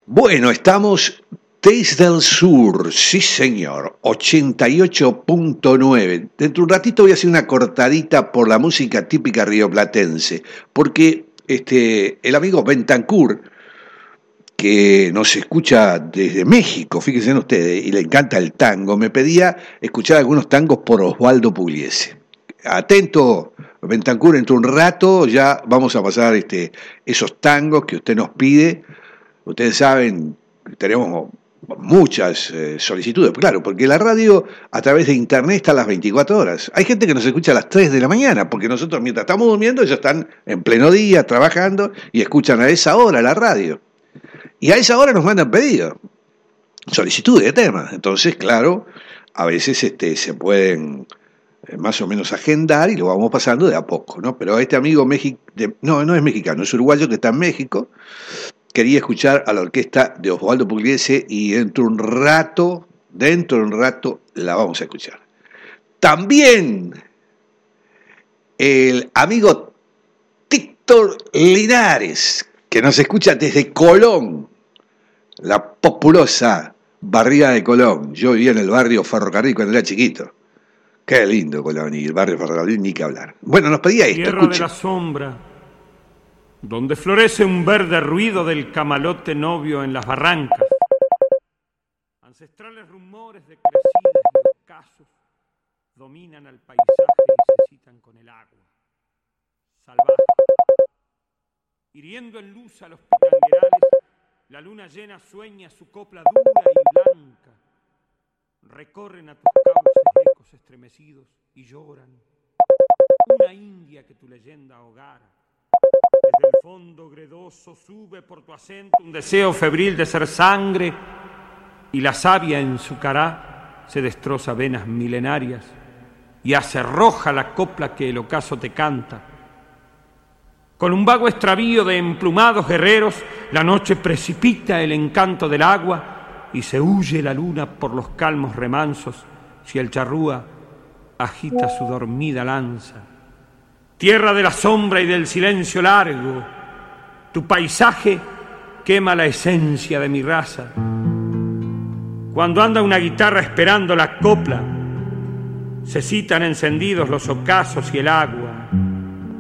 Bueno, estamos desde el sur, sí señor, 88.9. Dentro de un ratito voy a hacer una cortadita por la música típica rioplatense, porque el amigo Bentancur, que nos escucha desde México, fíjense en ustedes, y le encanta el tango, me pedía escuchar algunos tangos por Osvaldo Pugliese. Atento, Bentancur, dentro de un rato ya vamos a pasar esos tangos que usted nos pide. Ustedes saben, tenemos muchas solicitudes, claro, porque la radio a través de internet está a las 24 horas. Hay gente que nos escucha a las 3 de la mañana, porque nosotros mientras estamos durmiendo ellos están en pleno día trabajando y escuchan a esa hora la radio. Y a esa hora nos mandan pedidos, solicitudes de temas. Entonces, claro, a veces se pueden más o menos agendar y lo vamos pasando de a poco, ¿no? Pero este amigo no es mexicano, es uruguayo que está en México. Quería escuchar a la orquesta de Osvaldo Pugliese y dentro de un rato la vamos a escuchar. También el amigo Víctor Linares, que nos escucha desde Colón, la populosa barriada de Colón. Yo vivía en el barrio Ferrocarril cuando era chiquito. Qué lindo Colón, y el barrio Ferrocarril ni que hablar. Bueno, nos pedía esto, Tierra escuche. de la sombra, donde florece un verde ruido del camalote novio en las barrancas. Ancestrales rumores de crecidas y ocasos dominan al paisaje y se citan con el agua. Salvaje. Hiriendo en luz a los pitanguerales, la luna llena sueña su copla dura y blanca. Recorren a tus cauces ecos estremecidos y lloran. Una india que tu leyenda ahogara. Desde el fondo gredoso sube por tu acento un deseo febril de ser sangre, y la savia en su cará se destroza venas milenarias y hace roja la copla que el ocaso te canta. Con un vago extravío de emplumados guerreros, la noche precipita el encanto del agua y se huye la luna por los calmos remansos si el charrúa agita su dormida lanza. Tierra de la sombra y del silencio largo, tu paisaje quema la esencia de mi raza. Cuando anda una guitarra esperando la copla, se citan encendidos los ocasos y el agua.